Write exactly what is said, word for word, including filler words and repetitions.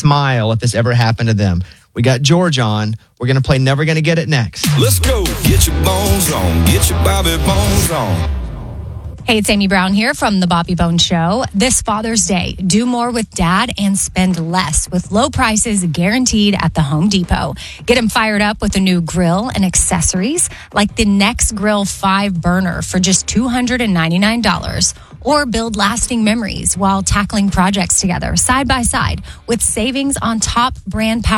smile if this ever happened to them. We got George on. We're going to play Never Gonna Get It next. Let's go. Get your bones on. Get your Bobby Bones on. Hey, it's Amy Brown here from the Bobby Bones Show. This Father's Day, do more with Dad and spend less with low prices guaranteed at the Home Depot. Get him fired up with a new grill and accessories like the Next Grill five burner for just two hundred ninety-nine dollars. Or build lasting memories while tackling projects together side by side with savings on top brand power.